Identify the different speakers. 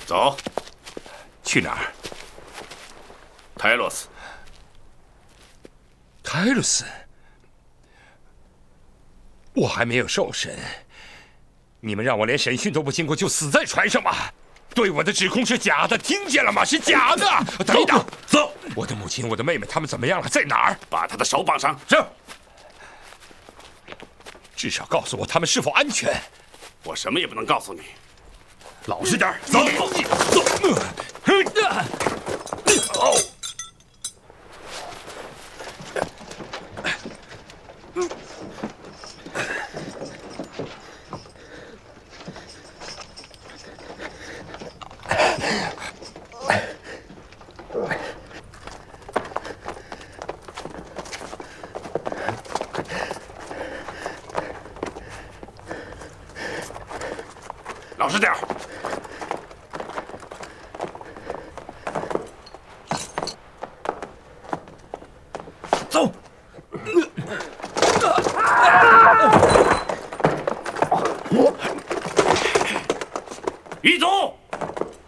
Speaker 1: 走。
Speaker 2: 去哪儿？
Speaker 1: 泰洛斯。
Speaker 2: 泰洛斯，我还没有受审，你们让我连审讯都不经过就死在船上吗？对我的指控是假的，听见了吗？是假的！等一等，
Speaker 1: 走！
Speaker 2: 我的母亲、我的妹妹，他们怎么样了？在哪儿？
Speaker 1: 把他的手绑上。
Speaker 2: 是。至少告诉我他们是否安全。
Speaker 1: 我什么也不能告诉你。
Speaker 2: 老实点，走。哦。
Speaker 1: 老实点。
Speaker 2: 走。
Speaker 1: 于总。